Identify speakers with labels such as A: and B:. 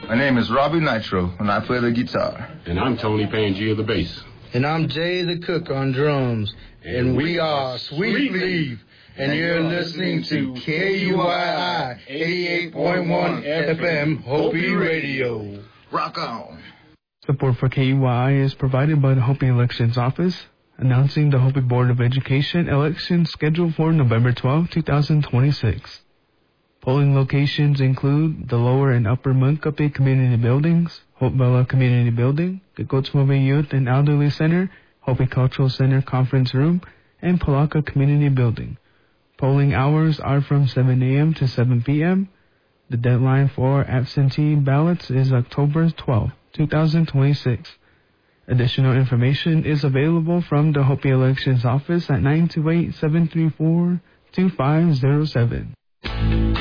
A: My name is Robbie Nitro, and I play the guitar.
B: And I'm Tony Pangia, the bass.
C: And I'm Jay the Cook on drums. And we are Sweet Leaf. And you're listening to KUII 88.1 FM Hopi Radio.
A: Rock on.
D: Support for KUII is provided by the Hopi Elections Office, announcing the Hopi Board of Education election scheduled for November 12, 2026. Polling locations include the Lower and Upper Munkapi Community Buildings, Hope Bella Community Building, the Gotsmobe Youth and Elderly Center, Hopi Cultural Center Conference Room, and Palaka Community Building. Polling hours are from 7 a.m. to 7 p.m. The deadline for absentee ballots is October 12, 2026. Additional information is available from the Hopi Elections Office at 928-734-2507.